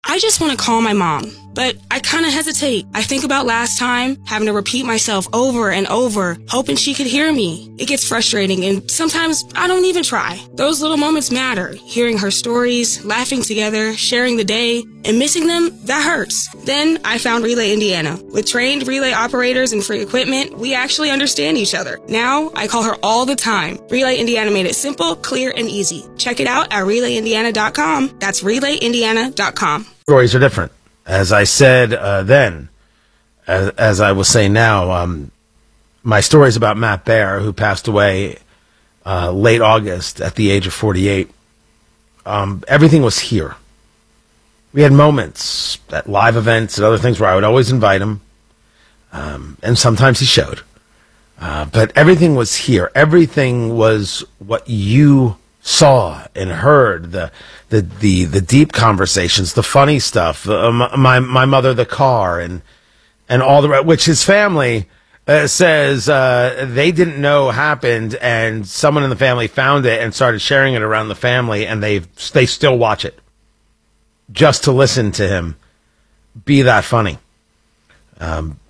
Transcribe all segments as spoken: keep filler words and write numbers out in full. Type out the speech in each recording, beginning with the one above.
I just want to call my mom, but I kind of hesitate. I think about last time, having to repeat myself over and over, hoping she could hear me. It gets frustrating, and sometimes I don't even try. Those little moments matter. Hearing her stories, laughing together, sharing the day, and missing them, that hurts. Then I found Relay Indiana. With trained relay operators and free equipment, we actually understand each other. Now, I call her all the time. Relay Indiana made it simple, clear, and easy. Check it out at relay indiana dot com. That's relay indiana dot com. Stories are different. As I said uh, then, as, as I will say now, um, my stories about Matt Baer, who passed away uh, late August at the age of forty-eight, um, everything was here. We had moments at live events and other things where I would always invite him, um, and sometimes he showed. Uh, but everything was here. Everything was what you saw and heard, the the the, the deep conversations, the funny stuff, uh, my my mother, the car, and and all the which his family uh, says uh, they didn't know happened, and someone in the family found it and started sharing it around the family, and they they still watch it just to listen to him be that funny. Um,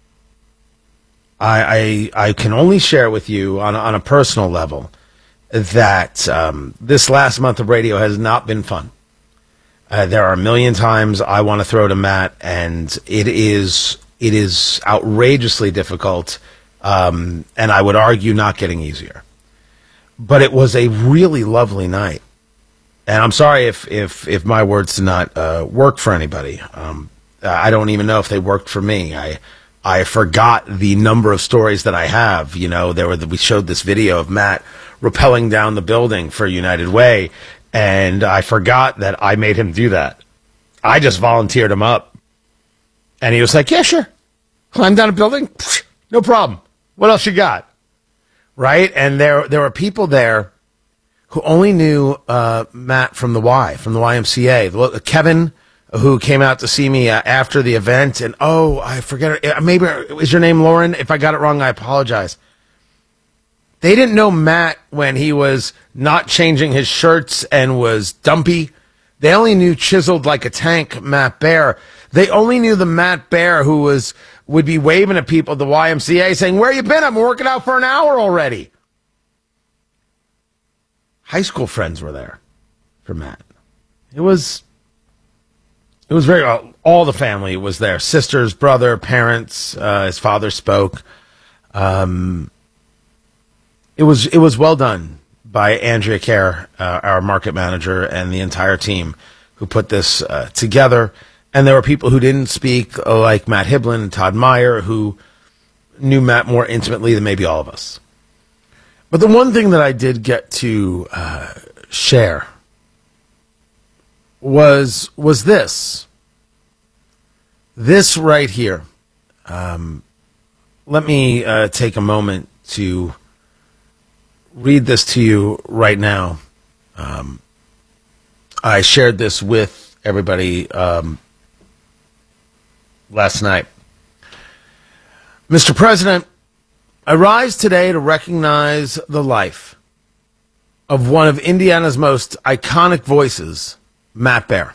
I, I I can only share with you on a, on a personal level that um, this last month of radio has not been fun. Uh, there are a million times I want to throw to Matt, and it is it is outrageously difficult, um, and I would argue not getting easier. But it was a really lovely night, and I'm sorry if if if my words did not uh, work for anybody. Um, I don't even know if they worked for me. I. I forgot the number of stories that I have. You know, there were the, we showed this video of Matt rappelling down the building for United Way, and I forgot that I made him do that. I just volunteered him up, and he was like, "Yeah, sure, climb down a building, no problem. What else you got?" Right? And there there were people there who only knew uh, Matt from the Y, from the Y M C A. Kevin, who came out to see me uh, after the event, and oh, I forget her. Maybe is your name Lauren? If I got it wrong, I apologize. They didn't know Matt when he was not changing his shirts and was dumpy. They only knew chiseled like a tank Matt Baer. They only knew the Matt Baer who was would be waving at people at the Y M C A saying, "Where you been? I'm working out for an hour already." High school friends were there for Matt. It was. It was very, uh, all the family was there. Sisters, brother, parents, uh, his father spoke. Um, it was, it was well done by Andrea Kerr, uh, our market manager, and the entire team who put this uh, together. And there were people who didn't speak, uh, like Matt Hiblin and Todd Meyer, who knew Matt more intimately than maybe all of us. But the one thing that I did get to uh, share was was this. This right here. Um, let me uh, take a moment to read this to you right now. Um, I shared this with everybody um, last night. Mister President, I rise today to recognize the life of one of Indiana's most iconic voices, Matt Baer.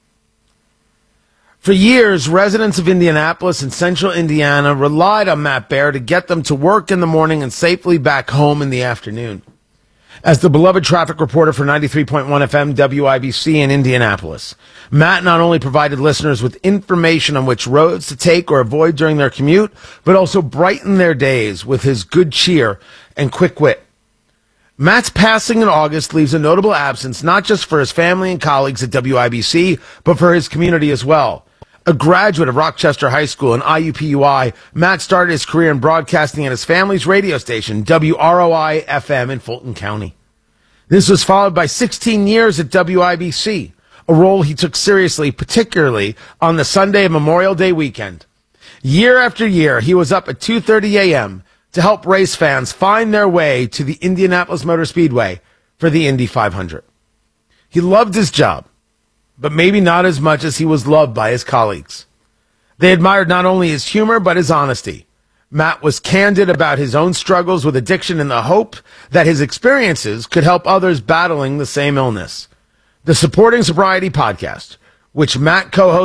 For years, residents of Indianapolis and central Indiana relied on Matt Baer to get them to work in the morning and safely back home in the afternoon. As the beloved traffic reporter for ninety-three point one F M W I B C in Indianapolis, Matt not only provided listeners with information on which roads to take or avoid during their commute, but also brightened their days with his good cheer and quick wit. Matt's passing in August leaves a notable absence, not just for his family and colleagues at W I B C, but for his community as well. A graduate of Rochester High School and I U P U I, Matt started his career in broadcasting at his family's radio station, W R O I F M in Fulton County. This was followed by sixteen years at W I B C, a role he took seriously, particularly on the Sunday of Memorial Day weekend. Year after year, he was up at two thirty a.m., to help race fans find their way to the Indianapolis Motor Speedway for the Indy five hundred. He loved his job, but maybe not as much as he was loved by his colleagues. They admired not only his humor, but his honesty. Matt was candid about his own struggles with addiction in the hope that his experiences could help others battling the same illness. The Supporting Sobriety podcast, which Matt co-hosts